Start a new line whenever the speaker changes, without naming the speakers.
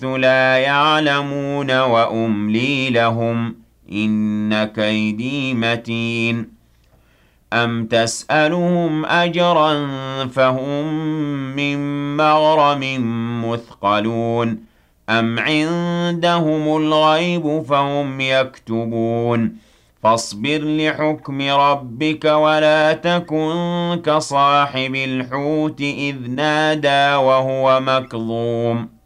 حَيْثُ لَا يَعْلَمُونَ وَأُمْلِي لَهُمْ إِنَّ كَيْدِي مَتِينٌ أَمْ تَسْأَلُهُمْ أَجْرًا فَهُم مِّن مَّغْرَمٍ مُّثْقَلُونَ أَمْ عِندَهُمُ الْغَيْبُ فَهُمْ يَكْتُبُونَ فَاصْبِرْ لِحُكْمِ رَبِّكَ وَلَا تَكُن كَصَاحِبِ الْحُوتِ إِذْ نَادَىٰ وَهُوَ مَكْظُومٌ